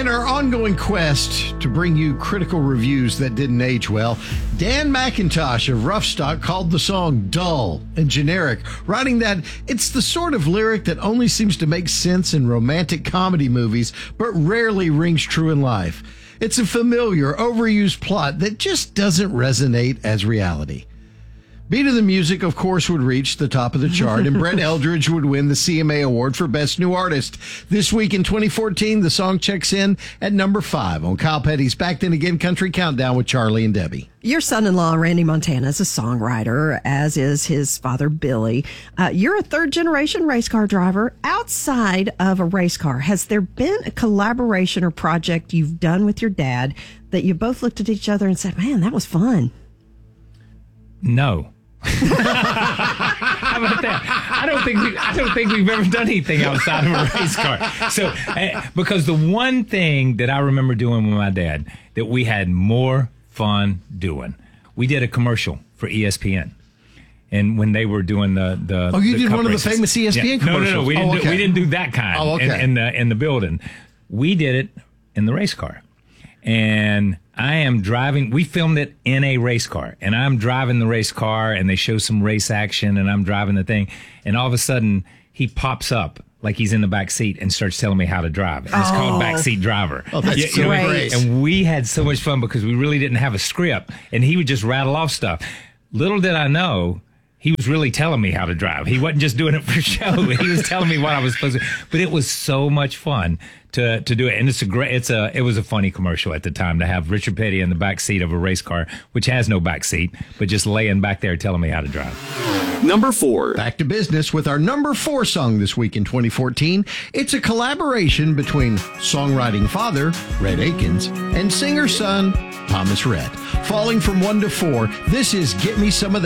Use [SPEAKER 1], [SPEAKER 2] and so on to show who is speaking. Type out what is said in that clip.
[SPEAKER 1] In our ongoing quest to bring you critical reviews that didn't age well, Dan McIntosh of Rough Stock called the song dull and generic, writing that it's the sort of lyric that only seems to make sense in romantic comedy movies, but rarely rings true in life. It's a familiar, overused plot that just doesn't resonate as reality. Beat of the Music, of course, would reach the top of the chart, and Brett Eldredge would win the CMA Award for Best New Artist. This week in 2014, the song checks in at number 5 on Kyle Petty's Back Then Again Country Countdown with Charlie and Debbie.
[SPEAKER 2] Your son-in-law, Randy Montana, is a songwriter, as is his father, Billy. You're a third-generation race car driver. Outside of a race car, has there been a collaboration or project you've done with your dad that you both looked at each other and said, man, that was fun?
[SPEAKER 3] No. How about that? I don't think we've ever done anything outside of a race car. So, because the one thing that I remember doing with my dad that we had more fun doing, we did a commercial for ESPN. And when they were doing the
[SPEAKER 1] you did one
[SPEAKER 3] races.
[SPEAKER 1] of the famous ESPN commercials?
[SPEAKER 3] No, we didn't do that kind in the building. We did it in the race car. And I am driving, we filmed it in a race car, and I'm driving the race car, and they show some race action, and I'm driving the thing, and all of a sudden, he pops up like he's in the back seat and starts telling me how to drive. And it's called Backseat Driver.
[SPEAKER 1] Oh, that's great.
[SPEAKER 3] And we had so much fun because we really didn't have a script, and he would just rattle off stuff. Little did I know, he was really telling me how to drive. He wasn't just doing it for show. He was telling me what I was supposed to. But it was so much fun to do it, and it was a funny commercial at the time to have Richard Petty in the back seat of a race car, which has no back seat, but just laying back there telling me how to drive.
[SPEAKER 4] Number 4.
[SPEAKER 1] Back to business with our number 4 song this week in 2014. It's a collaboration between songwriting father, Rhett Akins, and singer son, Thomas Rhett. Falling from 1 to 4, this is Get Me Some of That.